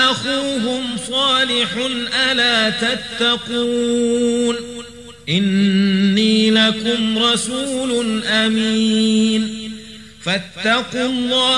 أخوهم صالح ألا تتقون إني لكم رسول أمين فاتقوا الله